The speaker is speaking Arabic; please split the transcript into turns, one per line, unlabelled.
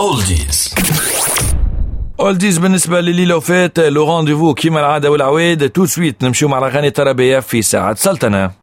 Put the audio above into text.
اولديز بالنسبة لليلة وفات لو رونديفو كيما العادة والعواد. تو سويت نمشيو مع الأغاني الطربية في ساعة سلطنة.